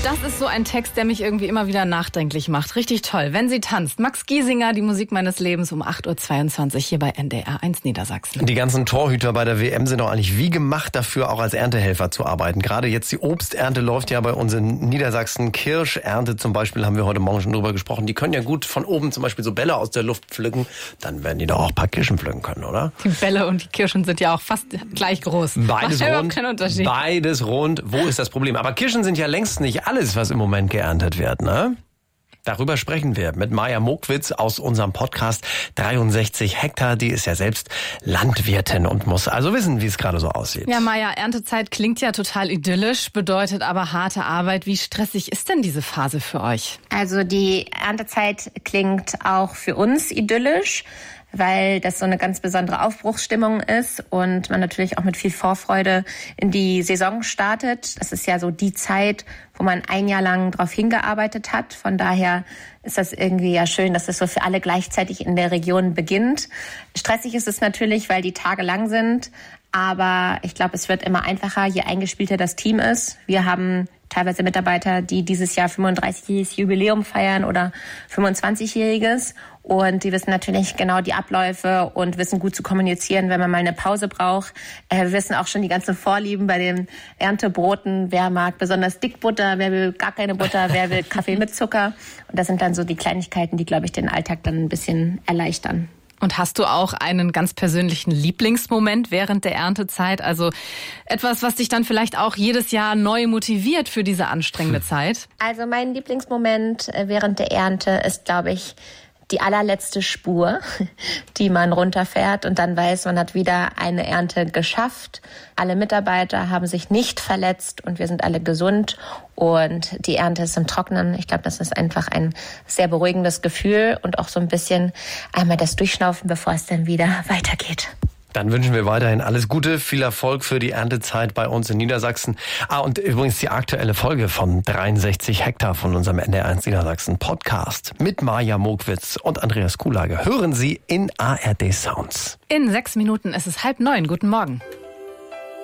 Das ist so ein Text, der mich irgendwie immer wieder nachdenklich macht. Richtig toll. Wenn sie tanzt. Max Giesinger, die Musik meines Lebens um 8.22 Uhr hier bei NDR 1 Niedersachsen. Die ganzen Torhüter bei der WM sind doch eigentlich wie gemacht dafür, auch als Erntehelfer zu arbeiten. Gerade jetzt die Obsternte läuft ja bei uns in Niedersachsen. Kirschernte zum Beispiel haben wir heute Morgen schon drüber gesprochen. Die können ja gut von oben zum Beispiel so Bälle aus der Luft pflücken. Dann werden die doch auch ein paar Kirschen pflücken können, oder? Die Bälle und die Kirschen sind ja auch fast gleich groß. Beides rund. Kein Unterschied. Beides rund. Wo ist das Problem? Aber Kirschen sind ja längst nicht alles, was im Moment geerntet wird, ne? Darüber sprechen wir mit Maja Mokwitz aus unserem Podcast 63 Hektar. Die ist ja selbst Landwirtin und muss also wissen, wie es gerade so aussieht. Ja, Maja, Erntezeit klingt ja total idyllisch, bedeutet aber harte Arbeit. Wie stressig ist denn diese Phase für euch? Also die Erntezeit klingt auch für uns idyllisch, weil das so eine ganz besondere Aufbruchsstimmung ist und man natürlich auch mit viel Vorfreude in die Saison startet. Das ist ja so die Zeit, wo man ein Jahr lang drauf hingearbeitet hat. Von daher ist das irgendwie ja schön, dass es so für alle gleichzeitig in der Region beginnt. Stressig ist es natürlich, weil die Tage lang sind. Aber ich glaube, es wird immer einfacher, je eingespielter das Team ist. Wir haben teilweise Mitarbeiter, die dieses Jahr 35-jähriges Jubiläum feiern oder 25-jähriges. Und die wissen natürlich genau die Abläufe und wissen gut zu kommunizieren, wenn man mal eine Pause braucht. Wir wissen auch schon die ganzen Vorlieben bei den Erntebroten. Wer mag besonders dick Butter, wer will gar keine Butter, wer will Kaffee mit Zucker. Und das sind dann so die Kleinigkeiten, die, glaube ich, den Alltag dann ein bisschen erleichtern. Und hast du auch einen ganz persönlichen Lieblingsmoment während der Erntezeit? Also etwas, was dich dann vielleicht auch jedes Jahr neu motiviert für diese anstrengende Zeit? Also mein Lieblingsmoment während der Ernte ist, glaube ich, die allerletzte Spur, die man runterfährt und dann weiß, man hat wieder eine Ernte geschafft. Alle Mitarbeiter haben sich nicht verletzt und wir sind alle gesund und die Ernte ist im Trocknen. Ich glaube, das ist einfach ein sehr beruhigendes Gefühl und auch so ein bisschen einmal das Durchschnaufen, bevor es dann wieder weitergeht. Dann wünschen wir weiterhin alles Gute, viel Erfolg für die Erntezeit bei uns in Niedersachsen. Und übrigens die aktuelle Folge von 63 Hektar von unserem NDR1 Niedersachsen Podcast mit Maja Mokwitz und Andreas Kuhlage hören Sie in ARD Sounds. In 6 Minuten ist es 8:30. Guten Morgen.